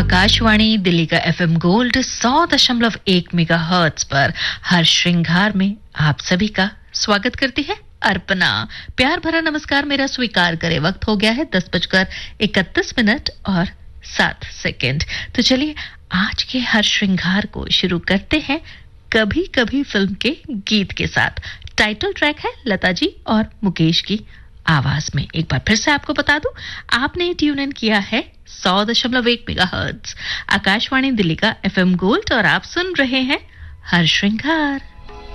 आकाशवाणी दिल्ली का FM gold 100.1 megahertz पर हर श्रृंगार में आप सभी का स्वागत करती है अर्पणा। प्यार भरा नमस्कार मेरा स्वीकार करे। वक्त हो गया है 10:31 और 7 सेकंड। तो चलिए आज के हर श्रृंगार को शुरू करते हैं कभी कभी फिल्म के गीत के साथ। टाइटल ट्रैक है लता जी और मुकेश की आवाज में। एक बार फिर से आपको बता दूं, आपने ट्यून इन किया है 100.1 मेगाहर्ट्ज आकाशवाणी दिल्ली का एफएम गोल्ड और आप सुन रहे हैं हर श्रृंगार।